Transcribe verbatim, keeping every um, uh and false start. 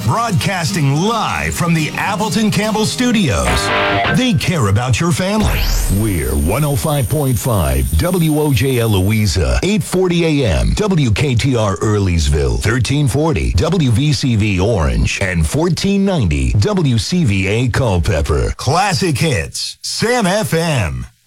Broadcasting live from the Appleton Campbell Studios. They care about your family. We're one oh five point five W O J L Louisa, eight forty A M, W K T R Earleysville, thirteen forty W V C V Orange, and fourteen ninety W C V A Culpeper. Classic hits, Sam F M.